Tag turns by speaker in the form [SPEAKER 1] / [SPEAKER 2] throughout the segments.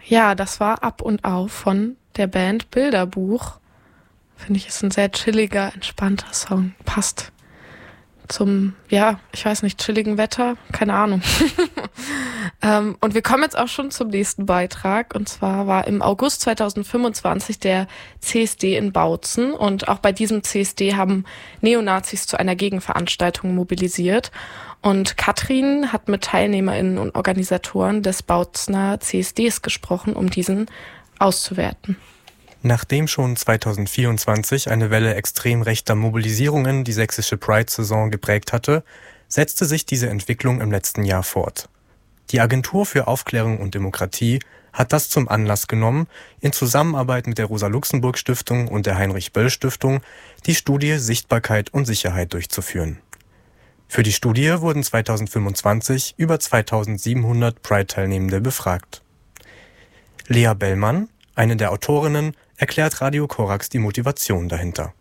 [SPEAKER 1] Ja, das war Ab und Auf von der Band Bilderbuch. Finde ich, ist ein sehr chilliger, entspannter Song. Passt zum, ja, ich weiß nicht, chilligen Wetter. Keine Ahnung. Und wir kommen jetzt auch schon zum nächsten Beitrag. Und zwar war im August 2025 der CSD in Bautzen. Und auch bei diesem CSD haben Neonazis zu einer Gegenveranstaltung mobilisiert. Und Katrin hat mit TeilnehmerInnen und Organisatoren des Bautzener CSDs gesprochen, um diesen auszuwerten.
[SPEAKER 2] Nachdem schon 2024 eine Welle extrem rechter Mobilisierungen die sächsische Pride-Saison geprägt hatte, setzte sich diese Entwicklung im letzten Jahr fort. Die Agentur für Aufklärung und Demokratie hat das zum Anlass genommen, in Zusammenarbeit mit der Rosa-Luxemburg-Stiftung und der Heinrich-Böll-Stiftung die Studie Sichtbarkeit und Sicherheit durchzuführen. Für die Studie wurden 2025 über 2700 Pride-Teilnehmende befragt. Lea Bellmann, eine der Autorinnen, erklärt Radio Korax die Motivation dahinter.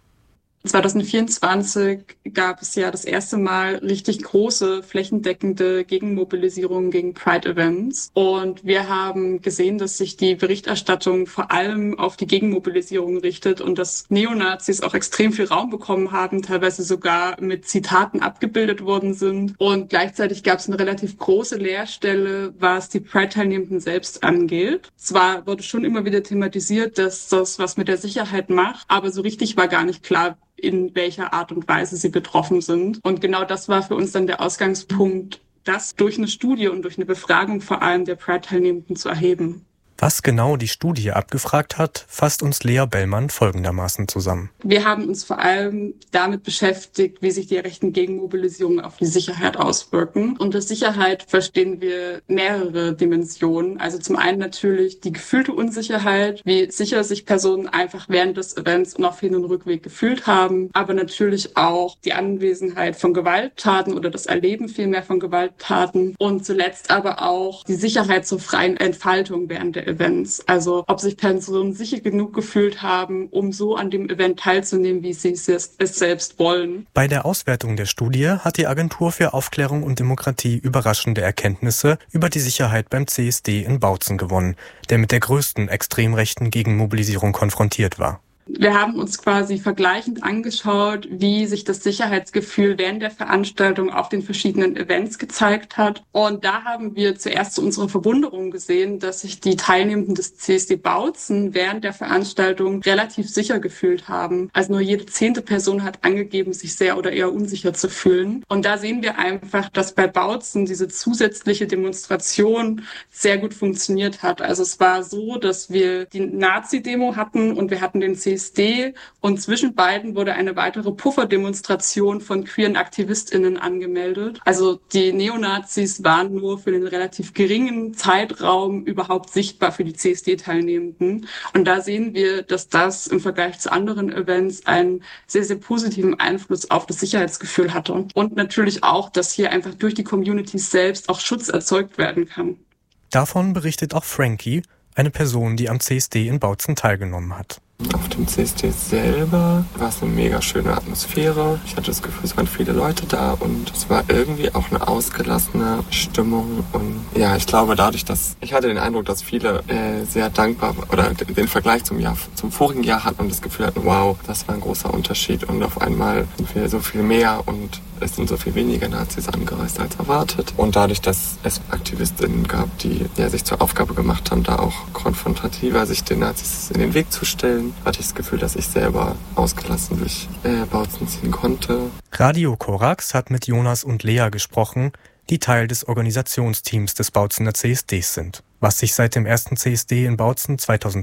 [SPEAKER 3] 2024 gab es ja das erste Mal richtig große, flächendeckende Gegenmobilisierungen gegen Pride-Events. Und wir haben gesehen, dass sich die Berichterstattung vor allem auf die Gegenmobilisierung richtet und dass Neonazis auch extrem viel Raum bekommen haben, teilweise sogar mit Zitaten abgebildet worden sind. Und gleichzeitig gab es eine relativ große Leerstelle, was die Pride-Teilnehmenden selbst angeht. Zwar wurde schon immer wieder thematisiert, dass das was mit der Sicherheit macht, aber so richtig war gar nicht klar, in welcher Art und Weise sie betroffen sind. Und genau das war für uns dann der Ausgangspunkt, das durch eine Studie und durch eine Befragung vor allem der Pride-Teilnehmenden zu erheben.
[SPEAKER 2] Was genau die Studie abgefragt hat, fasst uns Lea Bellmann folgendermaßen zusammen.
[SPEAKER 3] Wir haben uns vor allem damit beschäftigt, wie sich die rechten Gegenmobilisierungen auf die Sicherheit auswirken. Unter Sicherheit verstehen wir mehrere Dimensionen. Also zum einen natürlich die gefühlte Unsicherheit, wie sicher sich Personen einfach während des Events und auf Hin- und Rückweg gefühlt haben. Aber natürlich auch die Anwesenheit von Gewalttaten oder das Erleben vielmehr von Gewalttaten. Und zuletzt aber auch die Sicherheit zur freien Entfaltung während der Events. Also ob sich Personen sicher genug gefühlt haben, um so an dem Event teilzunehmen, wie sie es selbst wollen.
[SPEAKER 2] Bei der Auswertung der Studie hat die Agentur für Aufklärung und Demokratie überraschende Erkenntnisse über die Sicherheit beim CSD in Bautzen gewonnen, der mit der größten extrem rechten Gegenmobilisierung konfrontiert war.
[SPEAKER 3] Wir haben uns quasi vergleichend angeschaut, wie sich das Sicherheitsgefühl während der Veranstaltung auf den verschiedenen Events gezeigt hat. Und da haben wir zuerst zu unserer Verwunderung gesehen, dass sich die Teilnehmenden des CSD Bautzen während der Veranstaltung relativ sicher gefühlt haben. Also nur jede 10. Person hat angegeben, sich sehr oder eher unsicher zu fühlen. Und da sehen wir einfach, dass bei Bautzen diese zusätzliche Demonstration sehr gut funktioniert hat. Also es war so, dass wir die Nazi-Demo hatten und wir hatten den CSD und zwischen beiden wurde eine weitere Pufferdemonstration von queeren AktivistInnen angemeldet. Also die Neonazis waren nur für den relativ geringen Zeitraum überhaupt sichtbar für die CSD-Teilnehmenden. Und da sehen wir, dass das im Vergleich zu anderen Events einen sehr, sehr positiven Einfluss auf das Sicherheitsgefühl hatte. Und natürlich auch, dass hier einfach durch die Communities selbst auch Schutz erzeugt werden kann.
[SPEAKER 2] Davon berichtet auch Frankie, eine Person, die am CSD in Bautzen teilgenommen hat.
[SPEAKER 4] Auf dem CSD selber war es eine mega schöne Atmosphäre. Ich hatte das Gefühl, es waren viele Leute da und es war irgendwie auch eine ausgelassene Stimmung. Und ja, ich glaube dadurch, dass ich hatte den Eindruck, dass viele sehr dankbar oder den Vergleich zum vorigen Jahr hatten und das Gefühl hatten, wow, das war ein großer Unterschied und auf einmal sind wir so viel mehr und es sind so viel weniger Nazis angereist als erwartet. Und dadurch, dass es AktivistInnen gab, die sich zur Aufgabe gemacht haben, da auch konfrontativer sich den Nazis in den Weg zu stellen, hatte ich das Gefühl, dass ich selber ausgelassen durch Bautzen ziehen konnte.
[SPEAKER 2] Radio Korax hat mit Jonas und Lea gesprochen, die Teil des Organisationsteams des Bautzener CSDs sind. Was sich seit dem ersten CSD in Bautzen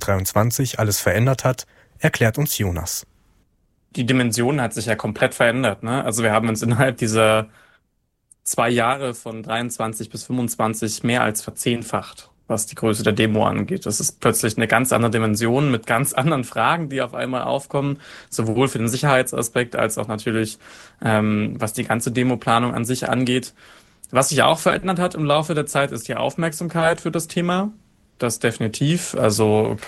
[SPEAKER 2] 2023 alles verändert hat, erklärt uns Jonas.
[SPEAKER 5] Die Dimension hat sich ja komplett verändert, ne? Also wir haben uns innerhalb dieser 2 Jahre von 23 bis 25 mehr als verzehnfacht, was die Größe der Demo angeht. Das ist plötzlich eine ganz andere Dimension mit ganz anderen Fragen, die auf einmal aufkommen, sowohl für den Sicherheitsaspekt als auch natürlich, was die ganze Demoplanung an sich angeht. Was sich auch verändert hat im Laufe der Zeit, ist die Aufmerksamkeit für das Thema. Das definitiv. Also